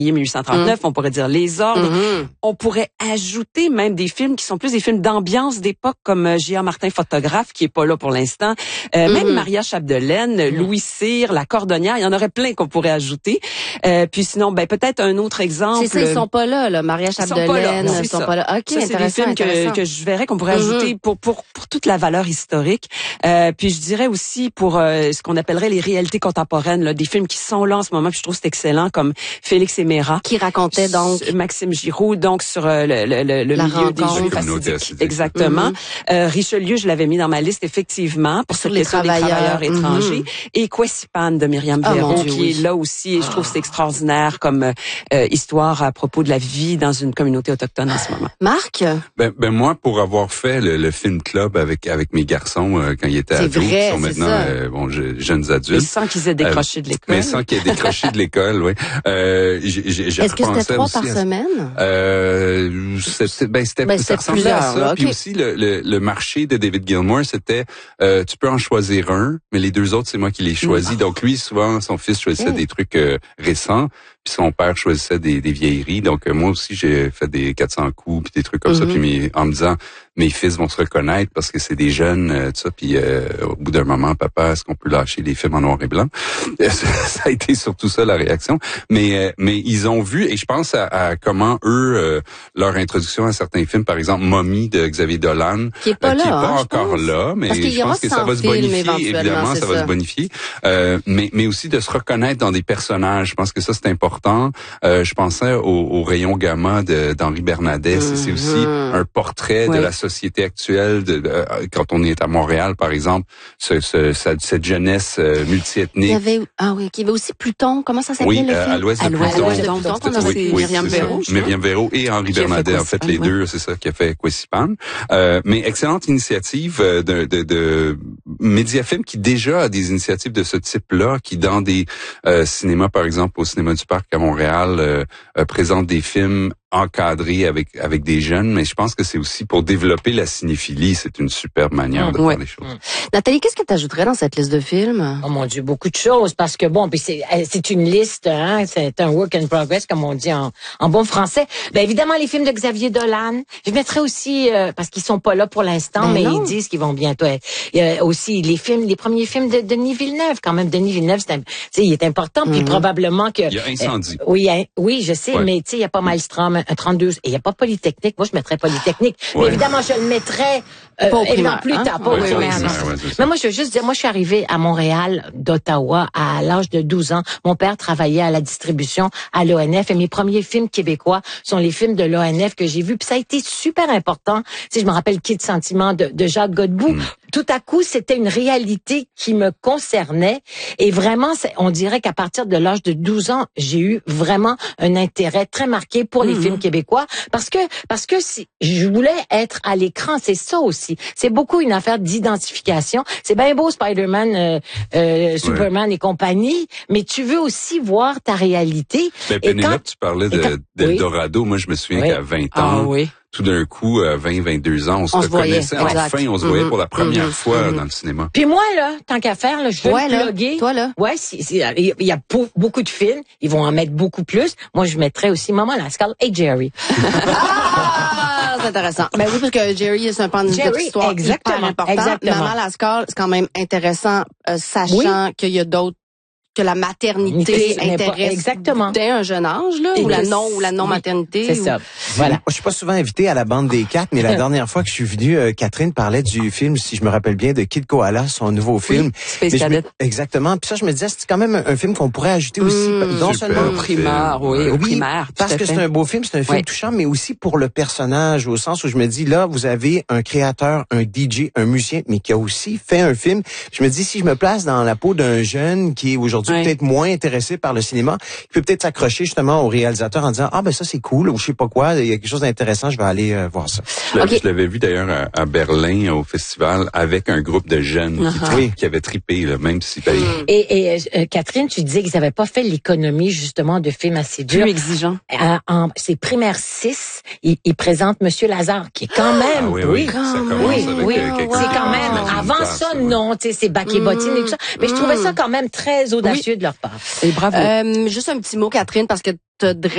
1839, on pourrait dire Les Ordres. On pourrait ajouter même des films qui sont plus des films d'ambiance d'époque comme J.A. Martin, photographe, qui est pas là pour l'instant. Même Maria Chapdelaine, Louis Cyr, La Cordonnière, il y en aurait plein qu'on pourrait ajouter. Puis sinon, peut-être un autre exemple. C'est ça, ils sont pas là, Maria Chapdelaine, ils sont pas là. OK, ça, c'est des films que je verrais qu'on pourrait ajouter pour toute la valeur historique. Puis je dirais aussi pour ce qu'on appellerait les réalités contemporaines, là, des films qui sont là en ce moment, puis je trouve que c'est excellent, comme Félix et Méra. Qui racontait donc Maxime Giroux, donc sur le milieu des jeux facidiques. Exactement. Richelieu, je l'avais mis dans ma liste, effectivement, pour cette question des travailleurs étrangers. Et Kwesipan de Myriam Véro, qui est là aussi, et je trouve que c'est extraordinaire comme histoire à propos de la vie dans une communauté autochtone en ce moment. Marc? Ben moi, pour avoir fait le film club avec mes garçons quand ils étaient ados, qui sont maintenant jeunes adultes. Mais sans qu'ils aient décroché de l'école. Mais sans qu'ils aient décroché de l'école, oui. Est-ce que c'était 3 par semaine? Ça ressemblait à ça. Puis aussi, le marché de David Gilmour, c'était tu peux en choisir un, mais les deux autres, c'est moi qui les choisis. Donc lui, souvent, son fils choisissait des trucs récents, puis son père choisissait des vieilleries. Donc moi aussi, j'ai fait des 400 coups, puis des trucs comme ça, puis en me disant, mes fils vont se reconnaître parce que c'est des jeunes, tout ça, puis au bout d'un moment, papa, est-ce qu'on peut lâcher les films en noir et blanc? Ça a été surtout ça la réaction. Mais ils ont vu, et je pense à comment eux, leur introduction à certains films, par exemple Mommy de Xavier Dolan, qui est pas encore là, mais je pense que ça va se bonifier, évidemment, ça va se bonifier. Mais aussi de se reconnaître dans des personnages. Je pense que ça, c'est important. Je pensais au Rayon Gamma d'Henri Bernadette. C'est aussi un portrait de la société actuelle, quand on est à Montréal, par exemple, cette jeunesse multiethnique. Il y avait aussi Pluton. Comment ça s'appelait le film? À l'ouest de Pluton. C'est Myriam Véro. Myriam Véro et Henri Bernadette, en fait, les deux, c'est ça qui a fait Kwesipan. Mais excellente initiative de Mediafilm qui déjà a des initiatives de ce type-là, qui dans des cinémas, par exemple, au Cinéma du Parc à Montréal, présente des films encadré avec des jeunes, mais je pense que c'est aussi pour développer la cinéphilie. C'est une superbe manière de faire les choses. Nathalie, qu'est-ce que tu ajouterais dans cette liste de films? Oh mon Dieu, beaucoup de choses, parce que puis c'est une liste, c'est un work in progress, comme on dit en bon français. Évidemment, les films de Xavier Dolan. Je mettrais aussi, parce qu'ils sont pas là pour l'instant, mais ils disent qu'ils vont bientôt être. Il y a aussi les premiers films de Denis Villeneuve, quand même. Denis Villeneuve, il est important, puis probablement que... Il y a Incendie. Oui, je sais, mais tu sais, il y a pas Maelstrom, un 32, et il n'y a pas Polytechnique. Moi, je mettrais Polytechnique. Mais évidemment, je le mettrais plus tard, pas au primaire. Mais moi, je veux juste dire, moi, je suis arrivée à Montréal, d'Ottawa, à l'âge de 12 ans. Mon père travaillait à la distribution à l'ONF, et mes premiers films québécois sont les films de l'ONF que j'ai vus. Puis ça a été super important. Tu sais, je me rappelle Kid Sentiment de Jacques Godbout. Tout à coup, c'était une réalité qui me concernait. Et vraiment, on dirait qu'à partir de l'âge de 12 ans, j'ai eu vraiment un intérêt très marqué pour les films québécois. Parce que je voulais être à l'écran. C'est ça aussi. C'est beaucoup une affaire d'identification. C'est bien beau Spider-Man, Superman et compagnie, mais tu veux aussi voir ta réalité. Pénélope, tu parlais d'Eldorado. Moi, je me souviens qu'à 20 ans, tout d'un coup, à 20, 22 ans, on se reconnaissait. Enfin, on se voyait pour la première fois dans le cinéma. Puis moi, là, tant qu'à faire, là, je veux le plugger. Toi, là. Ouais, il y a beaucoup de films. Ils vont en mettre beaucoup plus. Moi, je mettrais aussi Maman Lascaux et Jerry. C'est intéressant. Oui, parce que Jerry, c'est un pan d'histoire hyper important. Maman Lascaux, c'est quand même intéressant, sachant qu'il y a d'autres que la maternité intéresse dès un jeune âge, là, ou la non-maternité. C'est ça. Voilà. Je suis pas souvent invité à la bande des quatre, mais la dernière fois que je suis venu, Catherine parlait du film, si je me rappelle bien, de Kid Koala, son nouveau film. Space Cadet. Exactement. Puis ça, je me disais, c'est quand même un film qu'on pourrait ajouter aussi, non seulement au primaire, au primaire. Parce que c'est un beau film, c'est un film touchant, mais aussi pour le personnage, au sens où je me dis, là, vous avez un créateur, un DJ, un musicien, mais qui a aussi fait un film. Je me dis, si je me place dans la peau d'un jeune qui est aujourd'hui peut-être moins intéressé par le cinéma, il peut peut-être s'accrocher justement au réalisateur en disant ça c'est cool ou je sais pas quoi, il y a quelque chose d'intéressant, je vais aller voir ça. Je l'avais vu d'ailleurs à Berlin au festival avec un groupe de jeunes qui avaient trippé là, même si et Catherine, tu disais qu'ils n'avaient pas fait l'économie justement de films assez durs, plus exigeants. C'est Primaire 6, ils présentent Monsieur Lazare qui est quand même c'est quand même avant ça non, tu sais c'est bac et bottines et tout ça, mais je trouvais ça quand même très audacieux de leur part. Et bravo. Juste un petit mot, Catherine, parce que t'as